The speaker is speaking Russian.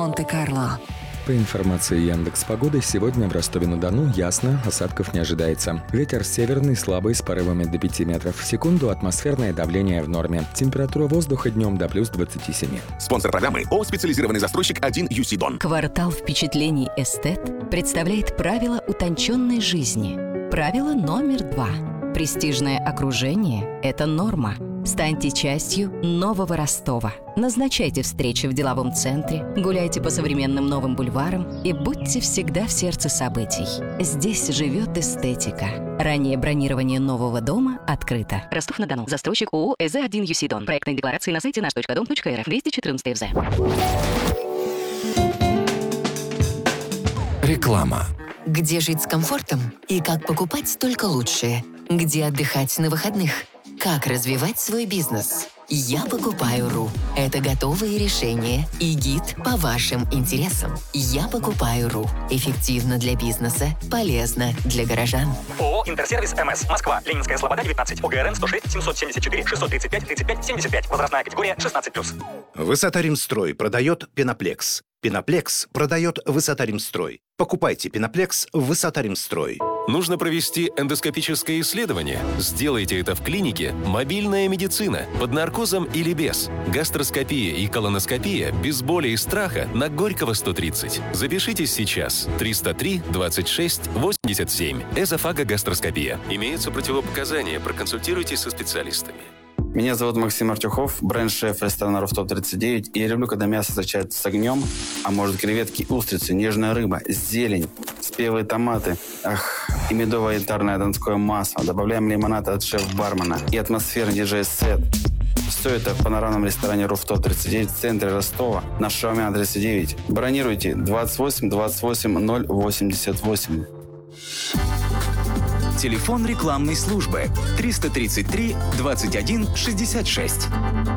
Монте-Карло. По информации Яндекс.Погоды, сегодня в Ростове-на-Дону ясно, осадков не ожидается. Ветер северный слабый с порывами до 5 метров в секунду, атмосферное давление в норме. Температура воздуха днем до плюс 27. Спонсор программы ООО «Специализированный застройщик 1 UC Дон». Квартал впечатлений «Эстет» представляет правила утонченной жизни. Правило номер 2. Престижное окружение – это норма. Станьте частью нового Ростова. Назначайте встречи в деловом центре, гуляйте по современным новым бульварам и будьте всегда в сердце событий. Здесь живет эстетика. Раннее бронирование нового дома открыто. Ростов-на-Дону. Застройщик ООО «ЭЗ-1 UC Дон». Проектные декларации на сайте наш.дом.рф. 214 ФЗ. Реклама. Где жить с комфортом и как покупать только лучшее? Где отдыхать на выходных? Как развивать свой бизнес? Я покупаю.ру. Это готовые решения и гид по вашим интересам. Я покупаю.ру. Эффективно для бизнеса, полезно для горожан. ООО «Интерсервис МС. Москва. Ленинская Слобода, 19. ОГРН 106 774 635 35 75. Возрастная категория 16+. Высота-Римстрой продает Пеноплекс. Пеноплекс продает Высота-Римстрой. Покупайте Пеноплекс в Высота-Римстрой. Нужно провести эндоскопическое исследование? Сделайте это в клинике «Мобильная медицина» под наркозом или без. Гастроскопия и колоноскопия без боли и страха на Горького 130. Запишитесь сейчас. 303 26 87. Эзофагогастроскопия. Имеются противопоказания. Проконсультируйтесь со специалистами. Меня зовут Максим Артюхов, бренд-шеф ресторана «Руфтоп-39». И я люблю, когда мясо встречается с огнем, а может креветки, устрицы, нежная рыба, зелень, спелые томаты, и медовое янтарное донское масло. Добавляем лимонад от шеф-бармена и атмосферный диджей-сет. Все это в панорамном ресторане «Руфтоп-39» в центре Ростова на Шаумяна 39. Бронируйте 28 28 088. Телефон рекламной службы 333 21 66.